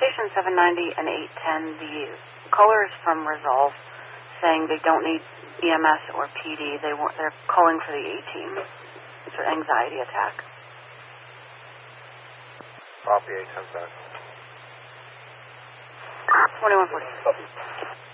Station 790 and 810, the caller is from Resolve saying they don't need EMS or PD. They're calling for the A-team. It's an anxiety attack. Copy, 810 back. 2140.